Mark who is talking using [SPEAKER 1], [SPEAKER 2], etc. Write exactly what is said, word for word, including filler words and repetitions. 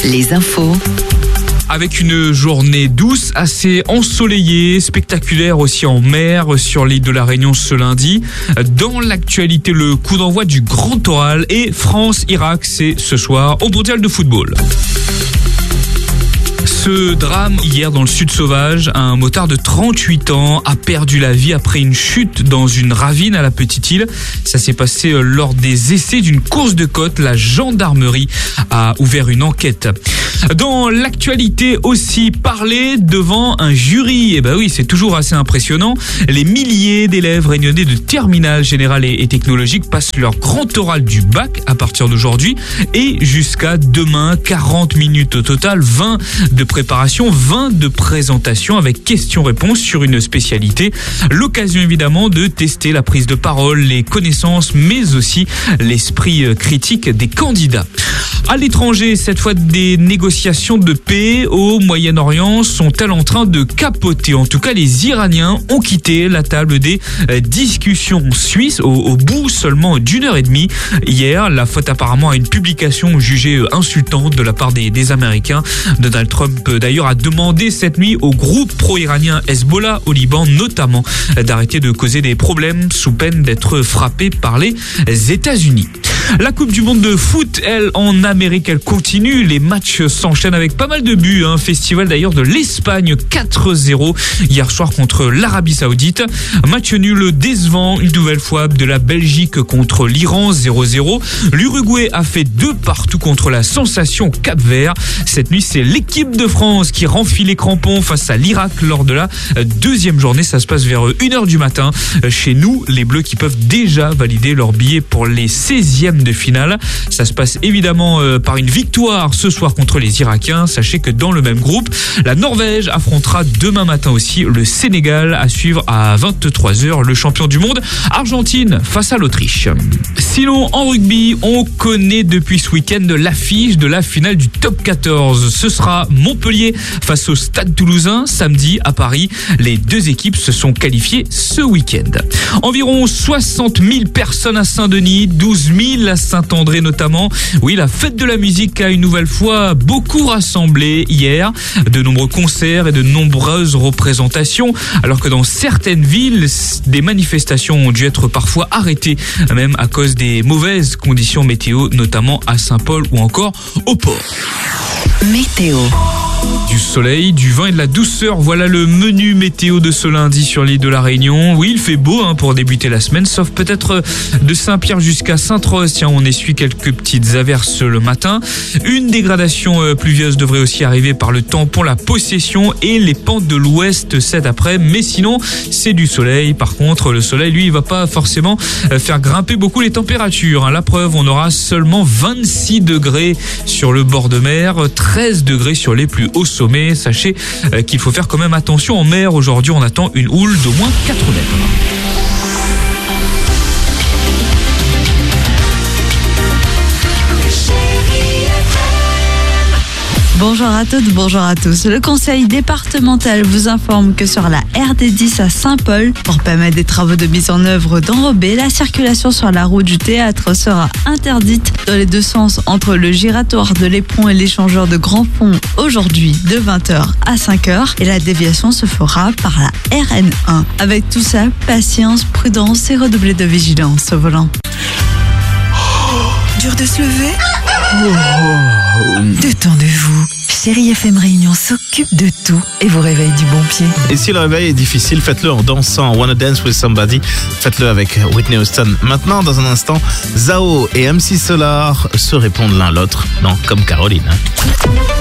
[SPEAKER 1] les infos.
[SPEAKER 2] Avec une journée douce, assez ensoleillée, spectaculaire aussi en mer sur l'île de la Réunion ce lundi. Dans l'actualité, le coup d'envoi du grand oral et France-Irak, c'est ce soir au mondial de football. Ce drame hier dans le sud sauvage, un motard de trente-huit ans a perdu la vie après une chute dans une ravine à la petite île. Ça s'est passé lors des essais d'une course de côte. La gendarmerie a ouvert une enquête. Dans l'actualité aussi, parler devant un jury. Eh ben oui, c'est toujours assez impressionnant. Les milliers d'élèves réunionnais de terminale générale et technologique passent leur grand oral du bac à partir d'aujourd'hui et jusqu'à demain. quarante minutes au total, vingt de préparation, vingt de présentation avec questions-réponses sur une spécialité. L'occasion évidemment de tester la prise de parole, les connaissances, mais aussi l'esprit critique des candidats. À l'étranger, cette fois, des négociations de paix au Moyen-Orient sont-elles en train de capoter? En tout cas, les Iraniens ont quitté la table des discussions suisses au, au bout seulement d'une heure et demie. Hier, la faute apparemment à une publication jugée insultante de la part des, des Américains. Donald Trump, d'ailleurs, a demandé cette nuit au groupe pro-iranien Hezbollah au Liban, notamment, d'arrêter de causer des problèmes sous peine d'être frappé par les États-Unis. La Coupe du Monde de foot, elle, en Amérique, elle continue. Les matchs s'enchaînent avec pas mal de buts. Un festival d'ailleurs de l'Espagne, quatre zéro hier soir contre l'Arabie Saoudite. Match nul décevant, une nouvelle fois, de la Belgique contre l'Iran, zéro zéro. L'Uruguay a fait deux partout contre la sensation Cap-Vert. Cette nuit, c'est l'équipe de France qui renfile les crampons face à l'Irak lors de la deuxième journée. Ça se passe vers une heure du matin. Chez nous, les Bleus qui peuvent déjà valider leur billet pour les seizièmes de finale. Ça se passe évidemment euh, par une victoire ce soir contre les Irakiens. Sachez que dans le même groupe, la Norvège affrontera demain matin aussi le Sénégal, à suivre à vingt-trois heures le champion du monde Argentine face à l'Autriche. Sinon, en rugby, on connaît depuis ce week-end l'affiche de la finale du top quatorze. Ce sera Montpellier face au Stade Toulousain samedi à Paris. Les deux équipes se sont qualifiées ce week-end. Environ soixante mille personnes à Saint-Denis, douze mille à Saint-André notamment. Oui, la fête de la musique a une nouvelle fois beaucoup rassemblé hier. De nombreux concerts et de nombreuses représentations, alors que dans certaines villes, des manifestations ont dû être parfois arrêtées, même à cause des mauvaises conditions météo, notamment à Saint-Paul ou encore au port.
[SPEAKER 1] Météo.
[SPEAKER 2] Du soleil, du vent et de la douceur, voilà le menu météo de ce lundi sur l'île de la Réunion. Oui, il fait beau hein, pour débuter la semaine, sauf peut-être de Saint-Pierre jusqu'à Sainte-Rose. Tiens, on essuie quelques petites averses le matin. Une dégradation pluvieuse devrait aussi arriver par le tampon, la Possession et les pentes de l'ouest cet après. Mais sinon, c'est du soleil. Par contre, le soleil, lui, il va pas forcément faire grimper beaucoup les températures. La preuve, on aura seulement vingt-six degrés sur le bord de mer, treize degrés sur les plus hauts sommets. Sachez qu'il faut faire quand même attention en mer. Aujourd'hui, on attend une houle d'au moins quatre mètres.
[SPEAKER 3] Bonjour à toutes, bonjour à tous. Le conseil départemental vous informe que sur la R D dix à Saint-Paul, pour permettre des travaux de mise en œuvre d'enrobés, la circulation sur la route du théâtre sera interdite dans les deux sens entre le giratoire de l'Éperon et l'échangeur de Grand Pont aujourd'hui de vingt heures à cinq heures et la déviation se fera par la R N un. Avec tout ça, patience, prudence et redoubler de vigilance au volant.
[SPEAKER 1] Oh, dur de se lever?
[SPEAKER 4] Oh.
[SPEAKER 1] Détendez-vous. Chérie F M Réunion s'occupe de tout et vous réveille du bon pied.
[SPEAKER 4] Et si le réveil est difficile, faites-le en dansant. Wanna Dance with Somebody, faites-le avec Whitney Houston. Maintenant, dans un instant, Zao et M C Solar se répondent l'un l'autre. Non, comme Caroline. Hein.